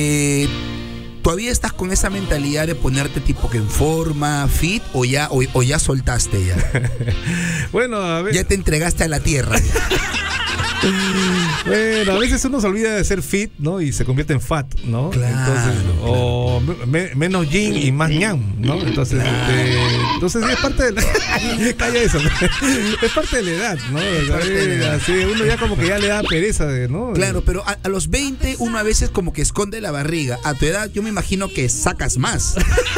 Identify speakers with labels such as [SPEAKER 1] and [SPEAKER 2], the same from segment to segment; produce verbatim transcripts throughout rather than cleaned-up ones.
[SPEAKER 1] Eh, ¿Todavía estás con esa mentalidad de ponerte tipo que en forma, fit, o ya, o, o ya soltaste ya?
[SPEAKER 2] Bueno, a ver.
[SPEAKER 1] Ya te entregaste a la tierra.
[SPEAKER 2] Bueno, a veces uno se olvida de ser fit, ¿no? Y se convierte en fat, ¿no?
[SPEAKER 1] Claro,
[SPEAKER 2] entonces,
[SPEAKER 1] claro.
[SPEAKER 2] O me, menos yin y más ñam, ¿no? Entonces,
[SPEAKER 1] Claro.
[SPEAKER 2] este, entonces es parte de la... Calla eso, ¿no? Es parte de la edad, ¿no?
[SPEAKER 1] Es parte de la edad.
[SPEAKER 2] Así, uno ya como que ya le da pereza, de, ¿no?
[SPEAKER 1] Claro, pero a, a los veinte uno a veces como que esconde la barriga. A tu edad yo me imagino que sacas más.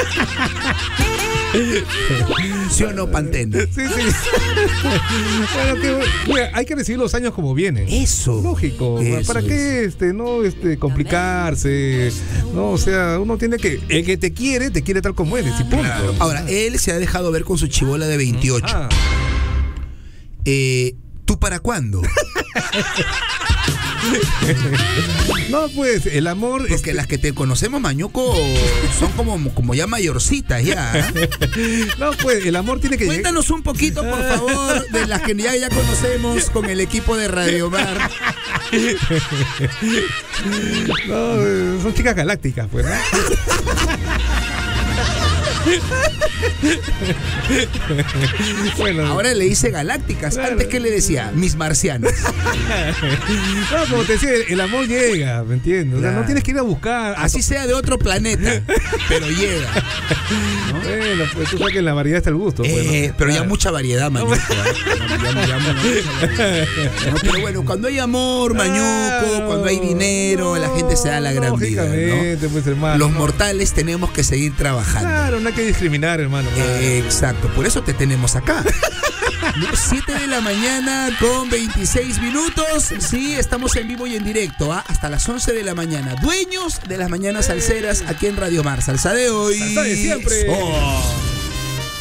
[SPEAKER 1] ¿Sí o no, Pantene?
[SPEAKER 2] Sí, sí. Bueno, que, mira, hay que recibir los años como vienen.
[SPEAKER 1] Eso.
[SPEAKER 2] Lógico.
[SPEAKER 1] Eso
[SPEAKER 2] ¿Para
[SPEAKER 1] es.
[SPEAKER 2] qué este, no este, complicarse? No, o sea, uno tiene que. El que te quiere, te quiere tal como eres. Y punto.
[SPEAKER 1] Claro. Ahora, él se ha dejado ver con su chibola de veintiocho.
[SPEAKER 2] Ah.
[SPEAKER 1] Eh, ¿Tú para cuándo?
[SPEAKER 2] No, pues, el amor.
[SPEAKER 1] Porque
[SPEAKER 2] este,
[SPEAKER 1] las que te conocemos, Mañuco, son como, como ya mayorcitas ya.
[SPEAKER 2] No, pues, el amor tiene que llegar.
[SPEAKER 1] Cuéntanos un poquito, por favor, de las que ya, ya conocemos con el equipo de Radio Mar.
[SPEAKER 2] No, son chicas galácticas, pues, ¿no? Bueno,
[SPEAKER 1] Ahora le dice galácticas.
[SPEAKER 2] Claro.
[SPEAKER 1] Antes, ¿qué le decía? Mis marcianas.
[SPEAKER 2] no, como te decía, el amor llega, ¿me entiendes? O sea,
[SPEAKER 1] Claro.
[SPEAKER 2] no tienes que ir a buscar.
[SPEAKER 1] Así sea de otro planeta, pero llega.
[SPEAKER 2] Bueno, pues tú sabes que en la variedad está el gusto. Pues,
[SPEAKER 1] Eh,
[SPEAKER 2] ¿no?
[SPEAKER 1] pero ya
[SPEAKER 2] Claro.
[SPEAKER 1] mucha variedad, Mañuco. ¿eh? Ya- ya- ya mucha variedad. No, pero bueno, cuando hay amor, Mañuco,
[SPEAKER 2] Claro.
[SPEAKER 1] cuando hay dinero, la gente se da la gran vida, ¿no?
[SPEAKER 2] Lógicamente, pues, hermano.
[SPEAKER 1] Los
[SPEAKER 2] no.
[SPEAKER 1] mortales tenemos que seguir trabajando.
[SPEAKER 2] Claro, no hay que discriminar, hermano.
[SPEAKER 1] Eh, Exacto, por eso te tenemos acá. siete de la mañana con veintiséis minutos. Sí, estamos en vivo y en directo, ¿ah? Hasta las once de la mañana. Dueños de las mañanas salseras aquí en Radio Mar. Salsa de hoy.
[SPEAKER 2] Salsa de siempre.
[SPEAKER 1] Oh.